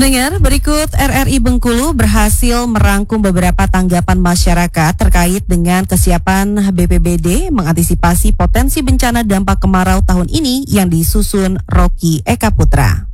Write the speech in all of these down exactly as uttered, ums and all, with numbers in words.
Pendengar, berikut R R I Bengkulu berhasil merangkum beberapa tanggapan masyarakat terkait dengan kesiapan B P B D mengantisipasi potensi bencana dampak kemarau tahun ini yang disusun Rocky Eka Putra.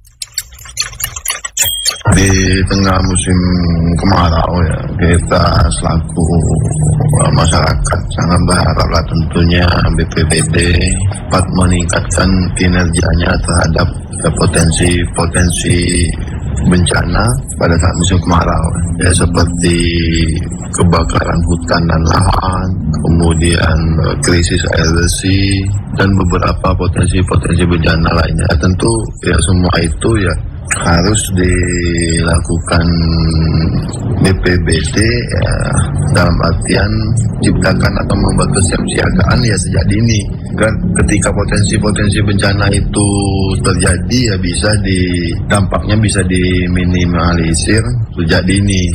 Di tengah musim kemarau ya, kita selaku masyarakat sangat berharaplah tentunya B P B D dapat meningkatkan kinerjanya terhadap potensi-potensi bencana pada saat musim kemarau, ya seperti kebakaran hutan dan lahan, kemudian krisis air bersih dan beberapa potensi-potensi bencana lainnya. Tentu ya semua itu ya harus dilakukan B P B D ya, dalam artian ciptakan atau membuat kesiapsiagaan ya sejak dini, agar ketika potensi-potensi bencana itu terjadi ya bisa di dampaknya bisa diminimalisir sejak dini.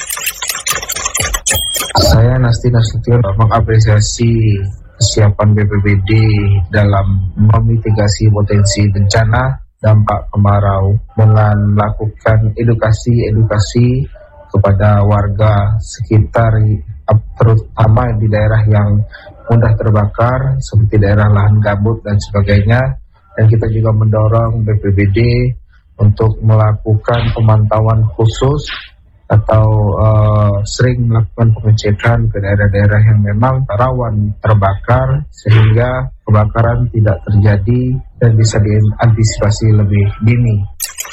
Saya Nasti Nasution mengapresiasi kesiapan B P B D dalam memitigasi potensi bencana dampak kemarau dengan melakukan edukasi-edukasi kepada warga sekitar, terutama di daerah yang mudah terbakar seperti daerah lahan gambut dan sebagainya. Dan kita juga mendorong B P B D untuk melakukan pemantauan khusus atau uh, sering melakukan pengecekan ke daerah-daerah yang memang rawan terbakar sehingga kebakaran tidak terjadi dan bisa diantisipasi lebih dini.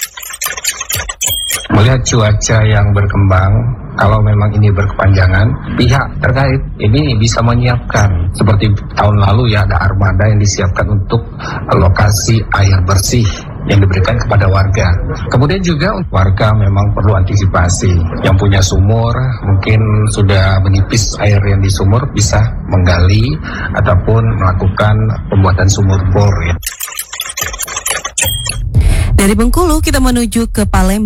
Melihat cuaca yang berkembang, kalau memang ini berkepanjangan, pihak terkait ini bisa menyiapkan. Seperti tahun lalu ya ada armada yang disiapkan untuk lokasi air bersih yang diberikan kepada warga. Kemudian juga warga memang perlu antisipasi. Yang punya sumur mungkin sudah menipis air yang di sumur bisa menggali ataupun melakukan pembuatan sumur bor ya. Dari Bengkulu kita menuju ke Palembang.